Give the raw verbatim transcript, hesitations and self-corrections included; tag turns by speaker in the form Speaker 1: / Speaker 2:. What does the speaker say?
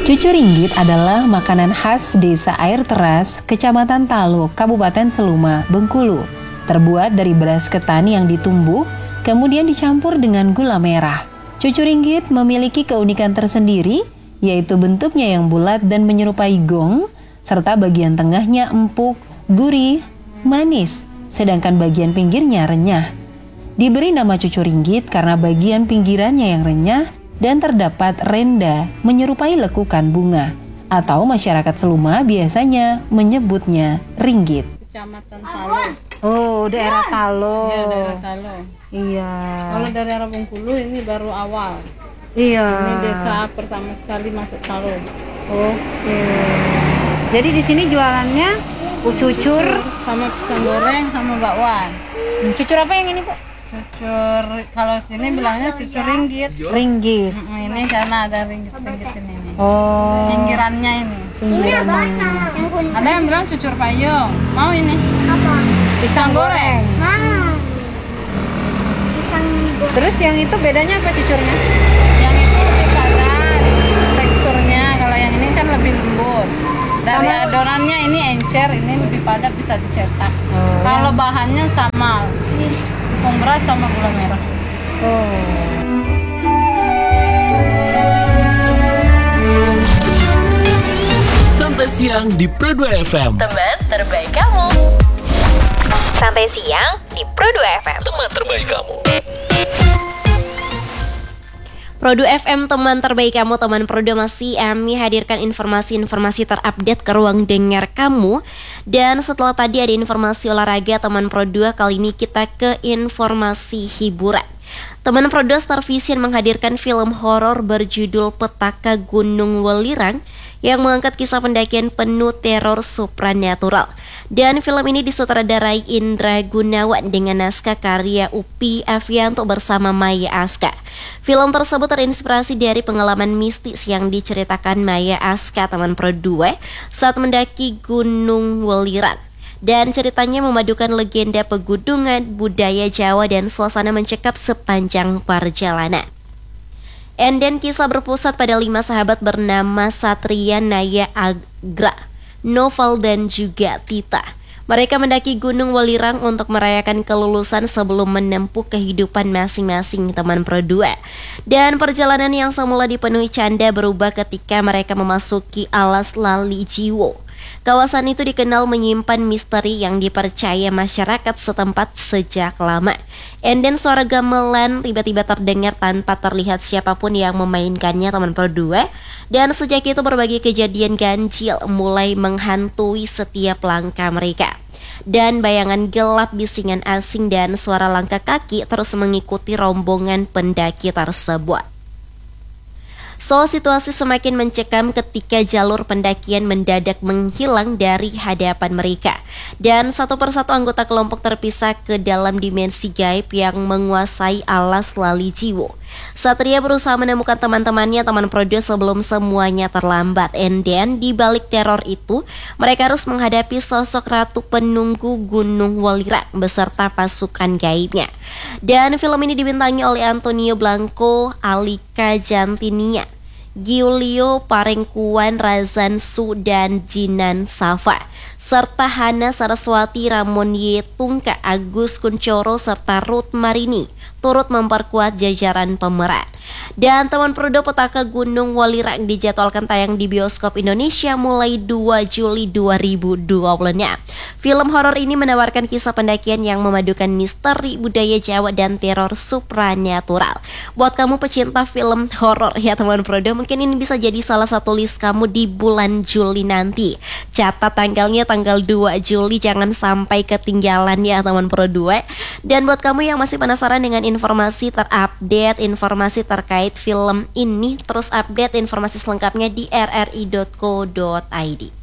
Speaker 1: Cucu ringgit adalah makanan khas Desa Air Teras, Kecamatan Talo, Kabupaten Seluma, Bengkulu. Terbuat dari beras ketan yang ditumbuk, kemudian dicampur dengan gula merah. Cucu ringgit memiliki keunikan tersendiri, yaitu bentuknya yang bulat dan menyerupai gong, serta bagian tengahnya empuk, gurih, manis, sedangkan bagian pinggirnya renyah. Diberi nama cucu ringgit karena bagian pinggirannya yang renyah dan terdapat renda menyerupai lekukan bunga, atau masyarakat Seluma biasanya menyebutnya ringgit.
Speaker 2: Kecamatan Talo.
Speaker 3: Oh, daerah Talo.
Speaker 2: Iya, daerah Talo.
Speaker 3: Iya.
Speaker 2: Kalau dari arah Bengkulu ini baru awal.
Speaker 3: Iya.
Speaker 2: Ini desa pertama sekali masuk Talo.
Speaker 3: Oke. Jadi di sini jualannya cucur
Speaker 2: sama pisang goreng sama bakwan.
Speaker 3: Cucur apa yang ini, Bu?
Speaker 2: Cucur, kalau sini bilangnya cucur ringgit.
Speaker 3: Ringgit.
Speaker 2: Mm, Ini karena ada ringgit-ringgit ini. nih.
Speaker 3: Oh.
Speaker 2: Pinggirannya ini.
Speaker 3: Pinggirannya.
Speaker 2: Ada yang bilang cucur payung. Mau ini?
Speaker 4: Apa?
Speaker 2: Pisang goreng.
Speaker 4: Mana? Pisang goreng.
Speaker 3: Terus yang itu bedanya apa cucurnya?
Speaker 2: Yang itu lebih padat teksturnya. Kalau yang ini kan lebih lembut. Dari
Speaker 3: Sama-
Speaker 2: adonannya ini encer, ini lebih padat, bisa dicetak.
Speaker 3: Oh.
Speaker 2: Kalau bahannya sama, tepung beras sama gula merah.
Speaker 3: Oh.
Speaker 5: Santai siang di Pro dua F M.
Speaker 6: Teman terbaik kamu. Santai siang di Pro dua F M.
Speaker 5: Teman terbaik kamu.
Speaker 6: Pro dua F M, teman terbaik kamu. Teman Pro dua masih kami hadirkan informasi-informasi terupdate ke ruang dengar kamu. Dan setelah tadi ada informasi olahraga, teman Pro dua, kali ini kita ke informasi hiburan. Teman Pro dua, Star Vision menghadirkan film horor berjudul Petaka Gunung Welirang yang mengangkat kisah pendakian penuh teror supranatural. Dan film ini disutradarai Indra Gunawan dengan naskah karya Upi Avianto bersama Maya Aska. Film tersebut terinspirasi dari pengalaman mistis yang diceritakan Maya Aska, teman Pro dua, saat mendaki Gunung Welirang. Dan ceritanya memadukan legenda pegunungan, budaya Jawa, dan suasana mencekam sepanjang perjalanan. And then kisah berpusat pada lima sahabat bernama Satria, Naya, Agra, Noval, dan juga Tita. Mereka mendaki Gunung Welirang untuk merayakan kelulusan sebelum menempuh kehidupan masing-masing, teman Pro dua. Dan perjalanan yang semula dipenuhi canda berubah ketika mereka memasuki alas Lali Jiwo. Kawasan itu dikenal menyimpan misteri yang dipercaya masyarakat setempat sejak lama. And then suara gamelan tiba-tiba terdengar tanpa terlihat siapapun yang memainkannya, teman Pro dua. Dan sejak itu berbagai kejadian ganjil mulai menghantui setiap langkah mereka. Dan bayangan gelap, bisingan asing, dan suara langkah kaki terus mengikuti rombongan pendaki tersebut. So, situasi semakin mencekam ketika jalur pendakian mendadak menghilang dari hadapan mereka. Dan satu persatu anggota kelompok terpisah ke dalam dimensi gaib yang menguasai alas Lali Jiwo. Satria berusaha menemukan teman-temannya, teman Pro dua, sebelum semuanya terlambat. And then, di balik teror itu, mereka harus menghadapi sosok ratu penunggu Gunung Welirang beserta pasukan gaibnya. Dan film ini dibintangi oleh Antonio Blanco, Alika Jantinia, Giulio Parengkuan, Razan Su, dan Jinan Safa, serta Hana Saraswati, Ramon Yetungka, Agus Kuncoro, serta Ruth Marini turut memperkuat jajaran pemeran. Dan teman Pro dua, Petaka Gunung Welirang dijadwalkan tayang di bioskop Indonesia mulai dua Juli dua ribu dua puluh. Film horor ini menawarkan kisah pendakian yang memadukan misteri, budaya Jawa, dan teror supranatural. Buat kamu pecinta film horor ya teman Pro dua, mungkin ini bisa jadi salah satu list kamu di bulan Juli nanti. Catat tanggalnya tanggal dua Juli, jangan sampai ketinggalan ya teman Pro dua. Dan buat kamu yang masih penasaran dengan informasi terupdate, informasi terkait film ini, terus update informasi selengkapnya di r r i dot co dot i d.